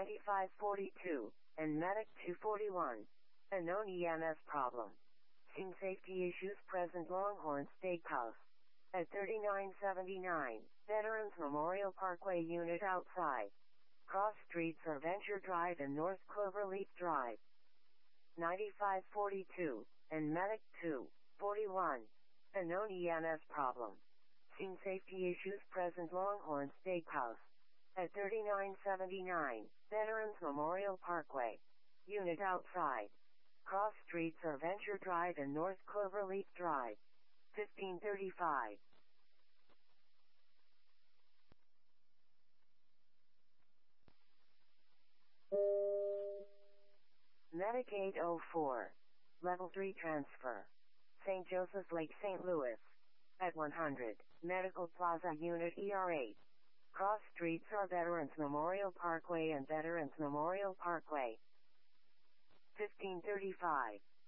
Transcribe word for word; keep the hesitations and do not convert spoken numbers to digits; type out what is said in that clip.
ninety-five forty-two, and Medic two forty-one. A known E M S problem. Seen safety issues present Longhorn Steakhouse. At thirty-nine seventy-nine, Veterans Memorial Parkway unit outside. Cross streets are Venture Drive and North Cloverleaf Drive. ninety-five forty-two, and Medic two forty-one. A known E M S problem. Seen safety issues present Longhorn Steakhouse. At thirty-nine seventy-nine, Veterans Memorial Parkway. Unit outside. Cross streets are Venture Drive and North Cloverleaf Drive. fifteen thirty-five. Medic eight oh four. Level three transfer. Saint Joseph Lake, Saint Louis. At one hundred, Medical Plaza Unit E R eight. Cross streets are Veterans Memorial Parkway and Veterans Memorial Parkway. fifteen thirty-five.